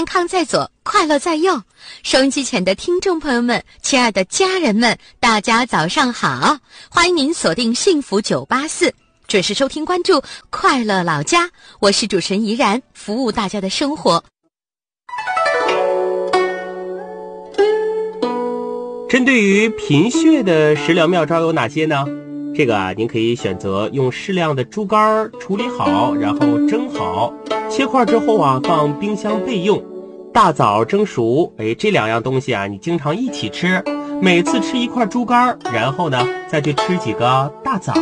健康在左，快乐在右。收音机前的听众朋友们，亲爱的家人们，大家早上好！欢迎您锁定幸福984，准时收听关注快乐老家。我是主持人怡然，服务大家的生活。 针对于贫血的食疗妙招有哪些呢？这个您可以选择用适量的猪肝处理好，然后蒸好，切块之后放冰箱备用。大枣蒸熟，这两样东西你经常一起吃，每次吃一块猪肝，然后呢再去吃几个大枣。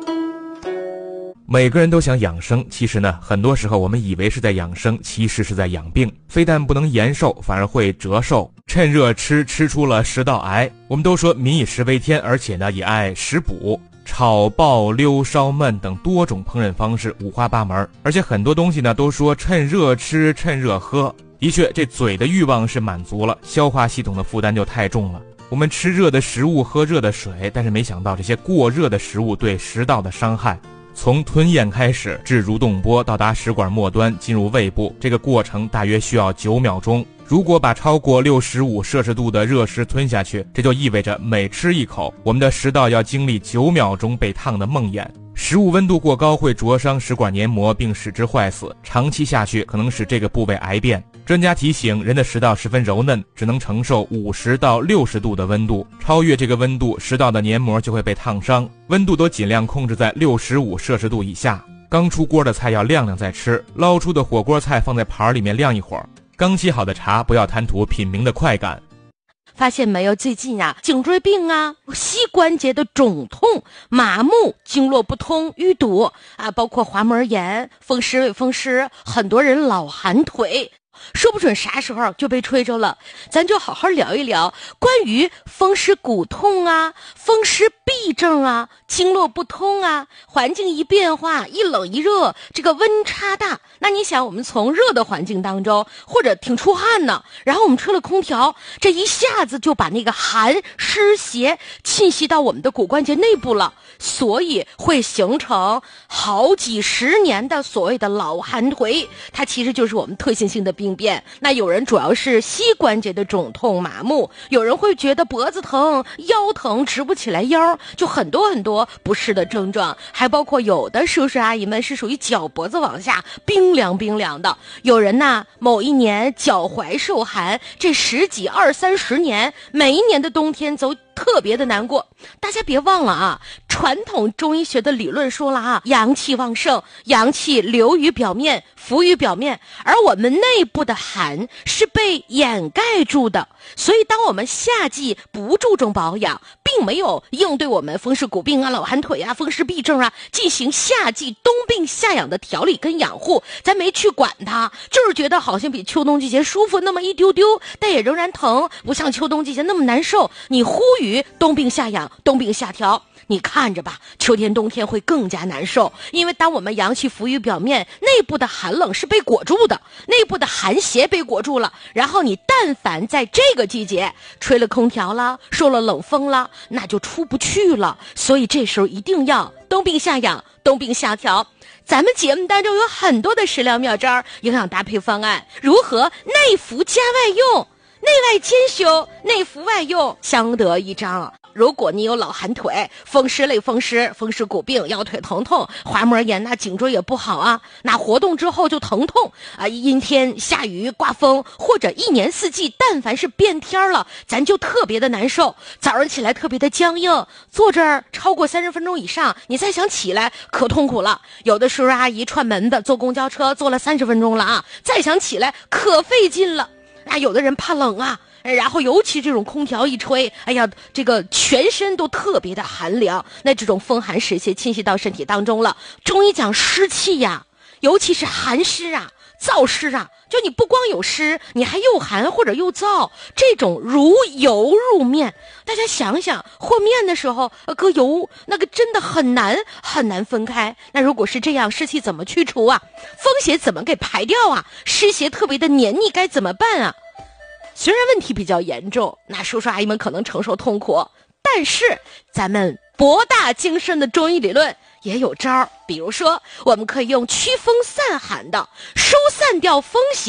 每个人都想养生，其实呢，很多时候我们以为是在养生，其实是在养病。非但不能延寿，反而会折寿。趁热吃出了食道癌。我们都说民以食为天，而且呢也爱食补。炒爆溜烧焖等多种烹饪方式五花八门，而且很多东西呢都说趁热吃趁热喝。的确，这嘴的欲望是满足了，消化系统的负担就太重了。我们吃热的食物，喝热的水，但是没想到这些过热的食物对食道的伤害，从吞咽开始至蠕动波到达食管末端进入胃部，这个过程大约需要9秒钟。如果把超过65摄氏度的热食吞下去，这就意味着每吃一口，我们的食道要经历9秒钟被烫的梦魇。食物温度过高会灼伤食管黏膜并使之坏死，长期下去可能使这个部位癌变。专家提醒，人的食道十分柔嫩，只能承受50到60度的温度，超越这个温度，食道的黏膜就会被烫伤。温度都尽量控制在65摄氏度以下。刚出锅的菜要晾晾再吃，捞出的火锅菜放在盘里面晾一会儿。刚沏好的茶不要贪图品茗的快感。 发现没有，最近颈椎病膝关节的肿痛、麻木、经络不通、淤堵包括滑膜炎、风湿、类风湿，很多人老寒腿。说不准啥时候就被吹着了，咱就好好聊一聊关于风湿骨痛风湿痹症经络不通环境一变化，一冷一热，这个温差大。那你想，我们从热的环境当中，或者挺出汗呢，然后我们吹了空调，这一下子就把那个寒湿邪侵袭到我们的骨关节内部了，所以会形成好几十年的所谓的老寒腿，它其实就是我们特性性的病变。那有人主要是膝关节的肿痛麻木，有人会觉得脖子疼、腰疼，直不起来腰，就很多不适的症状，还包括有的叔叔阿姨们是属于脚脖子往下冰凉的，有人某一年脚踝受寒，这10几20、30年，每一年的冬天都特别的难过。大家别忘了传统中医学的理论说了阳气旺盛，阳气流于表面，浮于表面，而我们内部的寒是被掩盖住的。所以当我们夏季不注重保养，并没有应对我们风湿骨病老寒腿风湿痹症进行夏季冬病夏养的调理跟养护，咱没去管它，就是觉得好像比秋冬季节舒服那么一丢丢，但也仍然疼，不像秋冬季节那么难受。你呼吁冬病夏养、冬病夏调，你看着吧，秋天冬天会更加难受。因为当我们阳气浮于表面，内部的寒冷是被裹住的，内部的寒邪被裹住了，然后你但凡在这个季节吹了空调了，受了冷风了，那就出不去了。所以这时候一定要冬病夏养、冬病夏调。咱们节目当中有很多的食疗妙招、营养搭配方案，如何内服加外用，内外兼修，内服外用，相得益彰。如果你有老寒腿、风湿类风湿、风湿骨病、腰腿疼痛、滑膜炎颈椎也不好那活动之后就疼痛阴天下雨刮风，或者一年四季但凡是变天了，咱就特别的难受。早上起来特别的僵硬，坐这儿超过30分钟以上，你再想起来可痛苦了。有的叔叔阿姨串门的坐公交车坐了30分钟了再想起来可费劲了。有的人怕冷然后尤其这种空调一吹，这个全身都特别的寒凉，那这种风寒湿邪侵袭到身体当中了。中医讲湿气尤其是寒湿燥湿就你不光有湿，你还又寒或者又燥，这种如油入面。大家想想，和面的时候搁油，那个真的很难分开。那如果是这样，湿气怎么去除风邪怎么给排掉湿邪特别的黏腻，该怎么办虽然问题比较严重，那叔叔阿姨们可能承受痛苦，但是咱们博大精深的中医理论也有招。比如说，我们可以用驱风散寒的，疏散掉风邪，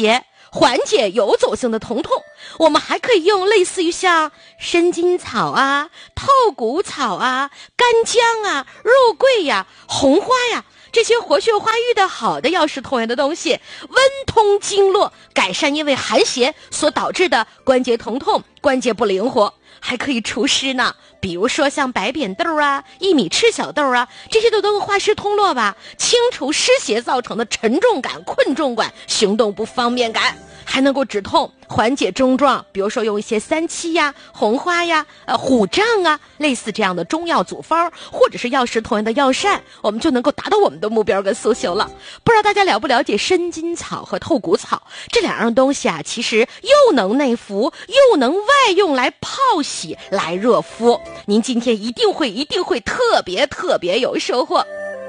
缓解游走性的疼痛。我们还可以用类似于像生筋草啊、透骨草啊、干姜啊、肉桂呀、红花呀，这些活血化瘀的好的药食同源的东西，温通经络，改善因为寒邪所导致的关节疼痛、关节不灵活，还可以除湿呢。比如说像白扁豆啊、薏米赤小豆啊，这些都能够化湿通络吧，清除湿邪造成的沉重感、困重感、行动不方便感，还能够止痛、缓解症状。比如说用一些三七呀、红花呀、虎杖啊，类似这样的中药组方，或者是药食同源的药膳，我们就能够达到我们的目标跟诉求了。不知道大家了不了解生筋草和透骨草这两样东西啊？其实又能内服，又能外用来泡洗、来热敷。您今天一定会特别有收获。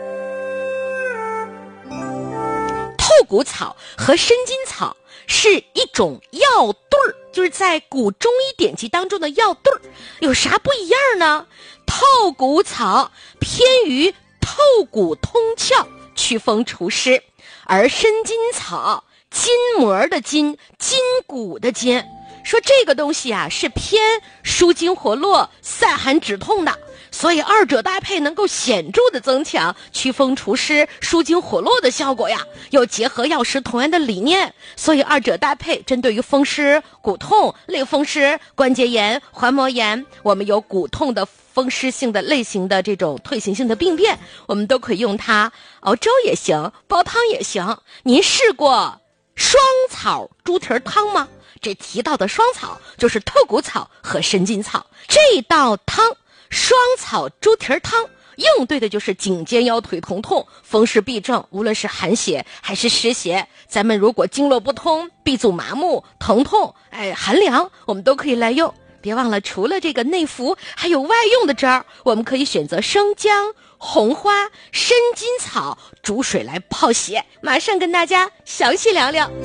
透骨草和生筋草是一种药对儿，就是在古中医典籍当中的药对儿，有啥不一样呢？透骨草偏于透骨通窍、祛风除湿，而生筋草筋膜的筋，筋骨的筋，说这个东西啊是偏舒筋活络、散寒止痛的，所以二者搭配能够显著的增强祛风除湿、舒筋活络的效果呀。又结合药食同源的理念，所以二者搭配针对于风湿、骨痛、类风湿、关节炎、环膜炎，我们有骨痛的风湿性的类型的这种退行性的病变，我们都可以用它熬粥也行，煲汤也行。您试过双草猪蹄儿汤吗？这提到的双草就是透骨草和生筋草。这道汤双草猪蹄儿汤应对的就是颈肩腰腿疼痛、风湿痹症，无论是寒邪还是湿邪，咱们如果经络不通、臂足麻木、疼痛、寒凉，我们都可以来用。别忘了，除了这个内服，还有外用的招儿，我们可以选择生姜、红花、生筋草煮水来泡洗。马上跟大家详细聊聊。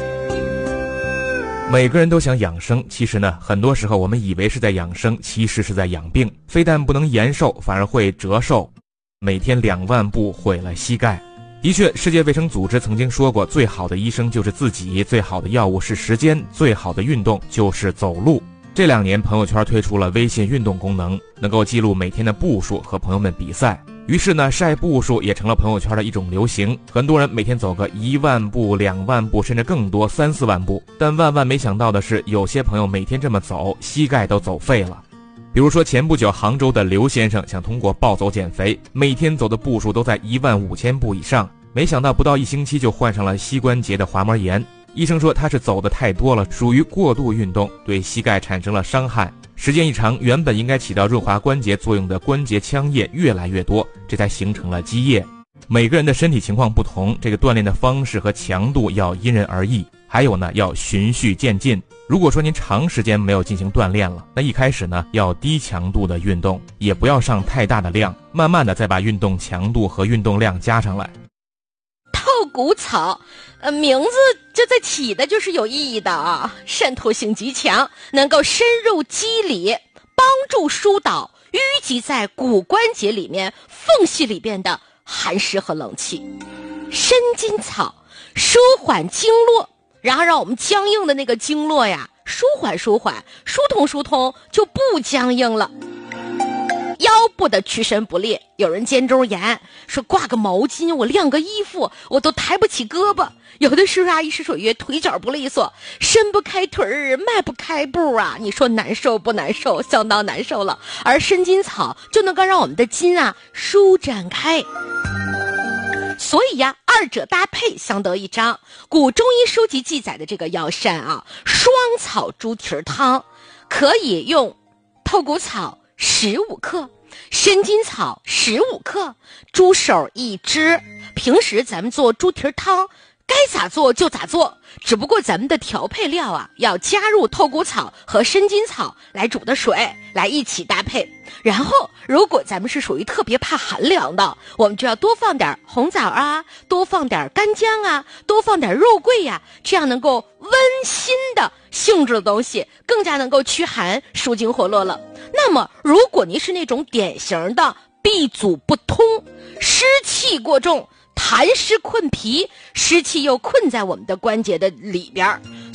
每个人都想养生，其实呢，很多时候我们以为是在养生，其实是在养病。非但不能延寿，反而会折寿。每天2万步毁了膝盖。的确，世界卫生组织曾经说过，最好的医生就是自己，最好的药物是时间，最好的运动就是走路。这2年，朋友圈推出了微信运动功能，能够记录每天的步数，和朋友们比赛。于是呢，晒步数也成了朋友圈的一种流行。很多人每天走个1万步、2万步，甚至更多3、4万步。但万万没想到的是，有些朋友每天这么走，膝盖都走废了。比如说前不久杭州的刘先生想通过暴走减肥，每天走的步数都在15000步以上，没想到不到1星期就患上了膝关节的滑膜炎。医生说他是走的太多了，属于过度运动，对膝盖产生了伤害。时间一长，原本应该起到润滑关节作用的关节腔液越来越多，这才形成了积液。每个人的身体情况不同，这个锻炼的方式和强度要因人而异。还有呢，要循序渐进。如果说您长时间没有进行锻炼了，那一开始呢，要低强度的运动，也不要上太大的量，慢慢的再把运动强度和运动量加上来。 透骨草，名字这在起的就是有意义的啊，渗透性极强，能够深入肌理，帮助疏导淤积在骨关节里面缝隙里边的寒湿和冷气。生筋草舒缓经络，然后让我们僵硬的那个经络呀舒缓、疏通，就不僵硬了。腰部的屈伸不利，有人肩周炎，说挂个毛巾，我晾个衣服，我都抬不起胳膊。有的时候啊，一时属于腿脚不利索，伸不开腿儿，迈不开步啊，你说难受不难受？相当难受了。而生筋草就能够让我们的筋啊舒展开。所以呀，二者搭配相得益彰。古中医书籍记载的这个药膳啊，双草猪蹄儿汤，可以用透骨草15克，生筋草15克，猪手1只。平时咱们做猪蹄儿汤，该咋做就咋做，只不过咱们的调配料啊，要加入透骨草和生筋草来煮的水来一起搭配。然后如果咱们是属于特别怕寒凉的，我们就要多放点红枣啊，多放点干姜啊，多放点肉桂呀，这样能够温馨的性质的东西，更加能够驱寒舒筋活络了。那么如果您是那种典型的闭阻不通，湿气过重，痰湿困脾，湿气又困在我们的关节的里边，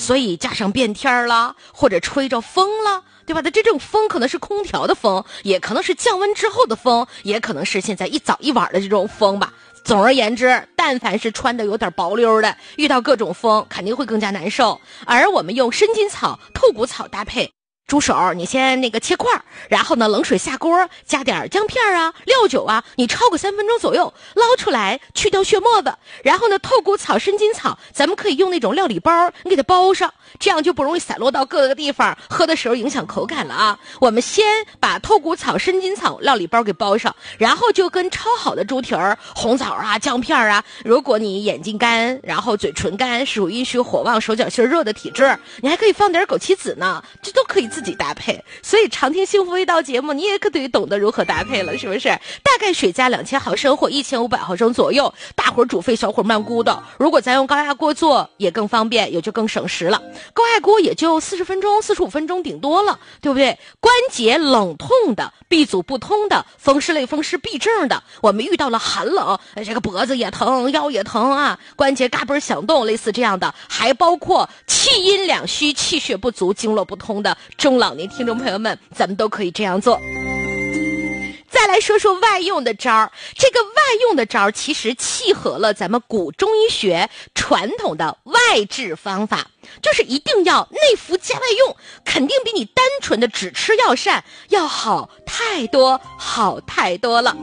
所以加上变天了，或者吹着风了，对吧？这种风可能是空调的风，也可能是降温之后的风，也可能是现在一早一晚的这种风吧。总而言之，但凡是穿的有点薄溜的，遇到各种风肯定会更加难受。而我们用生筋草、透骨草搭配，猪手你先切块，然后呢冷水下锅，加点姜片啊、料酒啊，你焯个3分钟左右，捞出来去掉血沫子。然后呢透骨草、生筋草，咱们可以用那种料理包，你给它包上，这样就不容易散落到各个地方，喝的时候影响口感了啊。我们先把透骨草、生筋草料理包给包上，然后就跟焯好的猪蹄儿、红枣啊、姜片啊，如果你眼睛干，然后嘴唇干，属于阴虚火旺、手脚心热的体质，你还可以放点枸杞子呢，这都可以自己搭配。所以常听幸福味道节目，你也可得懂得如何搭配了，是不是？大概水加2000毫升或1500毫升左右，大火煮沸，小火慢咕的。如果咱用高压锅做也更方便，也就更省时了。高压锅也就40分钟、45分钟顶多了，对不对？关节冷痛的、闭阻不通的、风湿类风湿痹症的，我们遇到了寒冷，这个脖子也疼、腰也疼啊，关节嘎嘣响动，类似这样的，还包括气阴两虚、气血不足、经络不通的中老年听众朋友们，咱们都可以这样做。再来说说外用的招儿，这个外用的招儿其实契合了咱们古中医学传统的外治方法，就是一定要内服加外用，肯定比你单纯的只吃药膳要好太多，好太多了。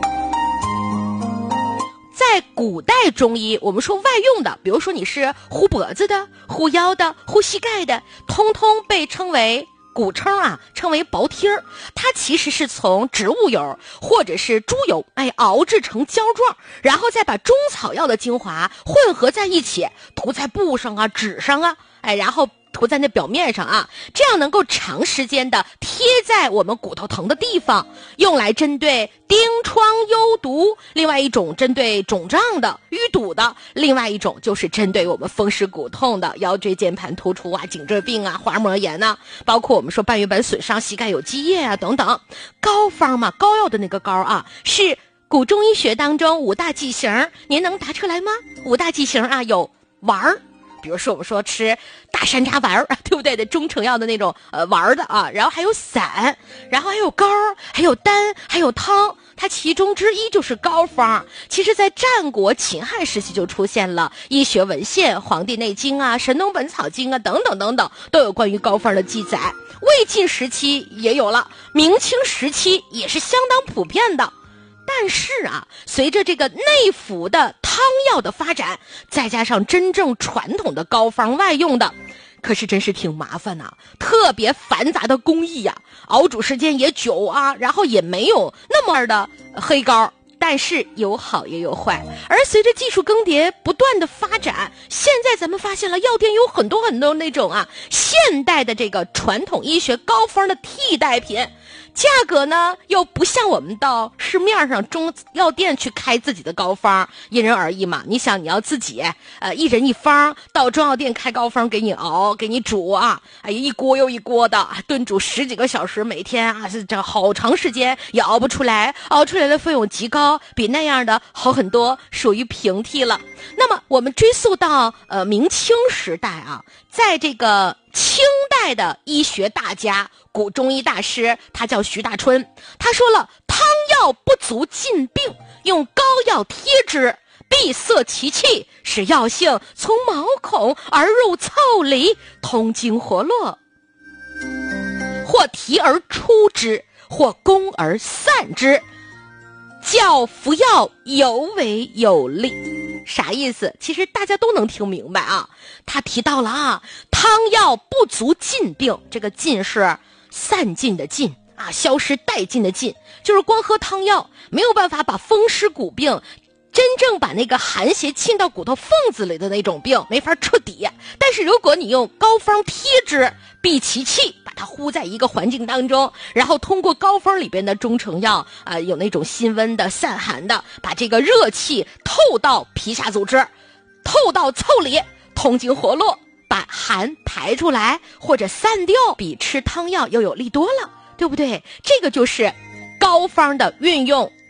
在古代中医，我们说外用的，比如说你是护脖子的、护腰的、护膝盖的，通通被称为古称啊，称为薄贴儿。它其实是从植物油或者是猪油熬制成胶状，然后再把中草药的精华混合在一起，涂在布上啊、纸上啊，然后涂在那表面上啊，这样能够长时间的贴在我们骨头疼的地方，用来针对疔疮、幽毒；另外一种针对肿胀的、淤堵的；另外一种就是针对我们风湿骨痛的、腰椎间盘突出啊、颈椎病啊、滑膜炎啊，包括我们说半月板损伤、膝盖有积液啊等等。膏方嘛，膏药的那个膏啊，是古中医学当中5大剂型，您能答出来吗？5大剂型啊，有丸儿。比如说我们说吃大山楂丸儿，对不对？的中成药的那种丸儿的啊，然后还有散，然后还有膏，还有丹，还有汤，它其中之一就是膏方。其实在战国秦汉时期就出现了医学文献，《黄帝内经》啊、《神农本草经》啊等等等等，都有关于膏方的记载。魏晋时期也有了，明清时期也是相当普遍的。但是啊，随着这个内服的汤药的发展，再加上真正传统的膏方外用的，可是真是挺麻烦呐，特别繁杂的工艺呀，熬煮时间也久啊，然后也没有那么的黑膏。但是有好也有坏，而随着技术更迭不断的发展，现在咱们发现了药店有很多很多那种现代的这个传统医学膏方的替代品，价格呢又不像我们到市面上中药店去开自己的膏方，因人而异嘛。你想你要自己一人一方到中药店开膏方给你熬给你煮啊，一锅又一锅的炖煮10几个小时，每天这好长时间也熬不出来，熬出来的费用极高，比那样的好很多，属于平替了。那么我们追溯到明清时代啊，在这个清代的医学大家古中医大师，他叫徐大春，他说了，汤药不足尽病，用膏药贴之，闭塞其气，使药性从毛孔而入腠理，通经活络，或提而出之，或攻而散之，较服药尤为有利。啥意思？其实大家都能听明白啊。他提到了汤药不足尽病，这个尽是散尽的尽啊，消失殆尽的尽，就是光喝汤药没有办法把风湿骨病真正把那个寒邪沁到骨头缝子里的那种病没法彻底。但是如果你用膏方贴之，闭其气，把它呼在一个环境当中，然后通过膏方里边的中成药有那种辛温的散寒的，把这个热气透到皮下组织，透到腠理，通经活络，把寒排出来或者散掉，比吃汤药又有利多了，对不对？这个就是膏方的运用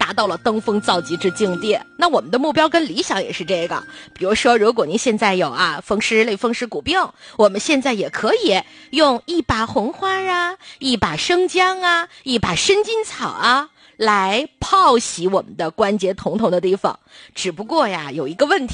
达到了登峰造极之境地。那我们的目标跟理想也是这个。比如说，如果您现在有风湿类风湿骨病，我们现在也可以用一把红花啊，一把生姜啊，一把生筋草啊，来泡洗我们的关节疼痛的地方。只不过呀，有一个问题。